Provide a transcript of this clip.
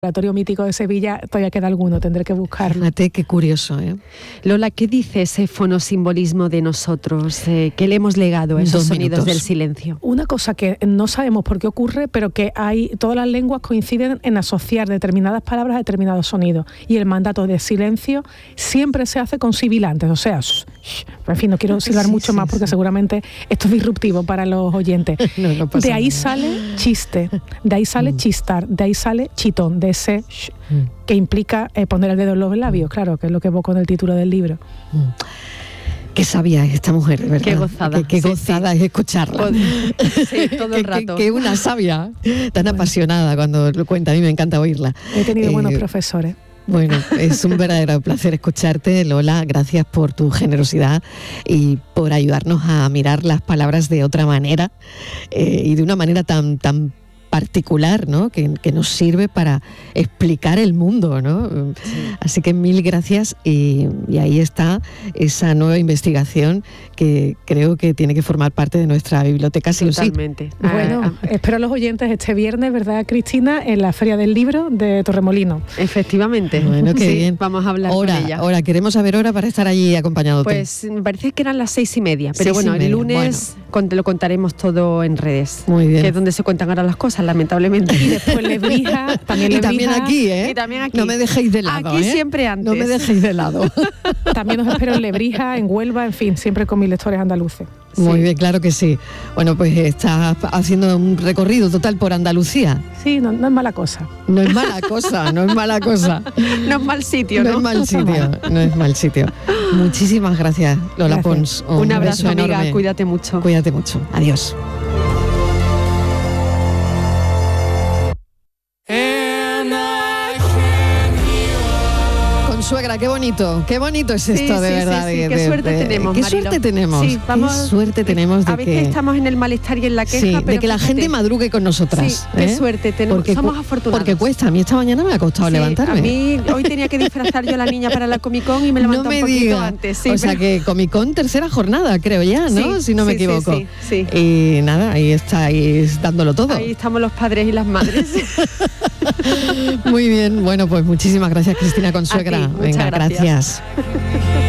Laboratorio Mítico de Sevilla todavía queda alguno, tendré que buscarlo. Fíjate, qué curioso, ¿eh? Lola, ¿qué dice ese fonosimbolismo de nosotros? ¿Qué le hemos legado a esos sonidos del silencio? Una cosa que no sabemos por qué ocurre, pero que todas las lenguas coinciden en asociar determinadas palabras a determinados sonidos. Y el mandato de silencio siempre se hace con sibilantes, o sea, en fin, no quiero silbar mucho más porque seguramente esto es disruptivo para los oyentes. No pasa de ahí nada. sale chiste, de ahí sale chistar, de ahí sale chitón, de ese que implica poner el dedo en los labios, claro, que es lo que evoco en el título del libro. Qué sabia es esta mujer, ¿verdad? Qué gozada. Qué gozada es escucharla. Sí, todo el rato. Que una sabia tan apasionada cuando lo cuenta. A mí me encanta oírla. He tenido buenos profesores. Bueno, es un verdadero placer escucharte, Lola. Gracias por tu generosidad y por ayudarnos a mirar las palabras de otra manera y de una manera tan particular, ¿no? Que nos sirve para explicar el mundo, ¿no? Sí. Así que mil gracias y ahí está esa nueva investigación que creo que tiene que formar parte de nuestra biblioteca sí o sí. Totalmente. Bueno, espero a los oyentes este viernes, ¿verdad, Cristina? En la Feria del Libro de Torremolinos. Efectivamente. Bueno, qué bien. Vamos a hablar con ella. Ahora, queremos saber hora para estar allí acompañándote. Pues me parece que eran las 6:30, pero bueno, el lunes te lo contaremos todo en redes. Muy bien. Que es donde se cuentan ahora las cosas, lamentablemente. Y después Lebrija, también Lebrija. También aquí, ¿eh? Y también aquí. No me dejéis de lado, Aquí siempre antes. No me dejéis de lado. También os espero en Lebrija, en Huelva, en fin, siempre con mis lectores andaluces. Muy bien, claro que sí. Bueno, pues estás haciendo un recorrido total por Andalucía. Sí, no es mala cosa. No es mala cosa, no es mala cosa. No es mal sitio, ¿no? No es mal sitio, no es mal sitio. Muchísimas gracias, Lola Pons. Un abrazo, amiga, enorme. cuídate mucho. Cuídate mucho. Adiós. Suegra, qué bonito es esto, de verdad. Sí. Qué suerte tenemos, qué Marilo. suerte tenemos. Sí, vamos, qué suerte tenemos de a veces que estamos en el malestar y en la queja, pero de que la gente madrugue con nosotras. Sí, qué suerte tenemos. Porque, somos afortunados. Porque cuesta. A mí esta mañana me ha costado levantarme. A mí hoy tenía que disfrazar yo a la niña para la Comic Con y me levanté un poquito antes. Sí, o sea que Comic Con tercera jornada, creo ya, ¿no? Si no me equivoco. Sí. Y nada, ahí estáis dándolo todo. Ahí estamos los padres y las madres. Muy bien, bueno, pues muchísimas gracias, Cristina Consuegra. A ti, venga, gracias.